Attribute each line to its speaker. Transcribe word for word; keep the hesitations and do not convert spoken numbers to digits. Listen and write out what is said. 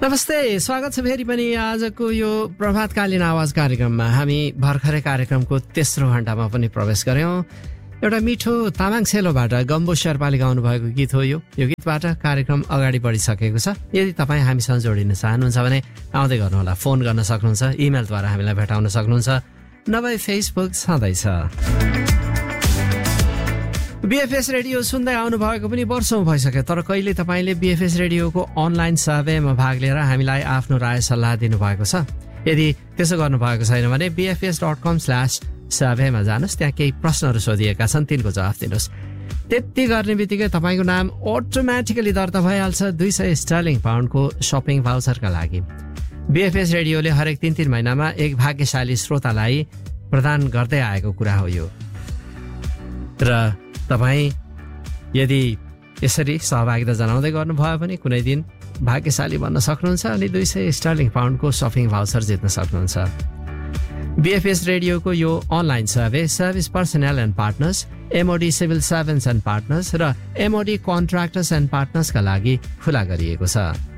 Speaker 1: नमस्ते, स्वागत छ फेरि पनि आजको यो प्रभातकालीन आवाज कार्यक्रममा। हामी भर्खरै कार्यक्रमको तेस्रो घण्टामा पनि प्रवेश गर्यौं। एउटा मिठो तामाङ सेलोबाट गम्बो शेर्पाले गाउनु भएको गीत हो यो। यो गीतबाट कार्यक्रम अगाडि बढिसकेको छ। यदि तपाईँ हामीसँग जोडिन चाहनुहुन्छ भने आउँदै गर्नुहोला, फोन गर्न सक्नुहुन्छ, इमेलद्वारा हामीलाई भेटाउन सक्नुहुन्छ, नभए फेसबुक छँदैछ। बीएफएस रेडियो सुन्दै आउनु भएको पनि वर्षौं भइसक्यो, तर कहिले तपाईँले बीएफएस रेडियोको अनलाइन सर्वेमा भाग लिएर हामीलाई आफ्नो राय सल्लाह दिनुभएको छ? यदि त्यसो गर्नुभएको छैन भने बीएफएस डट कम स्ल्यास सर्वेमा जानुहोस्, त्यहाँ केही प्रश्नहरू सोधिएका छन्, तिनको जवाफ दिनुहोस्। त्यति गर्ने बित्तिकै तपाईँको नाम अटोमेटिकली दर्ता भइहाल्छ दुई सय स्टर्लिङ पाउन्डको सपिङ भाउचरका लागि। बीएफएस रेडियोले हरेक तीन तीन महिनामा एक भाग्यशाली श्रोतालाई प्रदान गर्दै आएको कुरा हो यो। र तपाईँ यदि यसरी सहभागिता जनाउँदै गर्नुभयो भने कुनै दिन भाग्यशाली बन्न सक्नुहुन्छ अनि दुई सय स्टर्लिङ पाउन्डको सपिङ भाउचर जित्न सक्नुहुन्छ। बीएफएस रेडियोको यो online survey service personal and partners, MoD civil servants and partners र एमओडी कन्ट्र्याक्टर्स एन्ड पार्टनर्सका लागि खुला गरिएको छ।